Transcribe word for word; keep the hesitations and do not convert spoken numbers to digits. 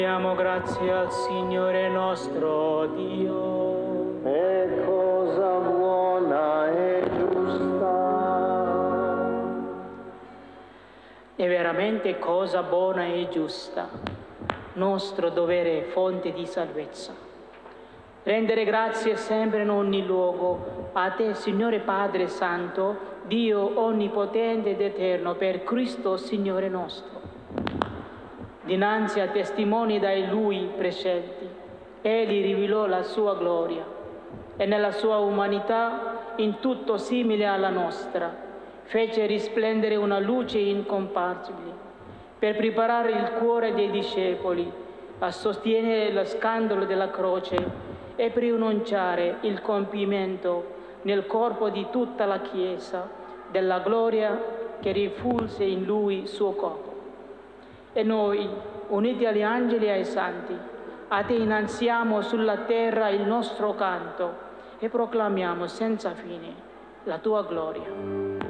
Diamo grazie al Signore nostro Dio. È cosa buona e giusta. È veramente cosa buona e giusta, nostro dovere, fonte di salvezza. Rendere grazie sempre in ogni luogo a Te, Signore Padre Santo, Dio onnipotente ed eterno, per Cristo Signore nostro. Dinanzi a testimoni dai Lui prescelti, Egli rivelò la sua gloria e nella sua umanità, in tutto simile alla nostra, fece risplendere una luce incomparabile per preparare il cuore dei discepoli a sostenere lo scandalo della croce e per annunciare il compimento nel corpo di tutta la Chiesa della gloria che rifulse in Lui suo corpo. E noi, uniti agli angeli e ai santi, a Te innalziamo sulla terra il nostro canto e proclamiamo senza fine la Tua gloria.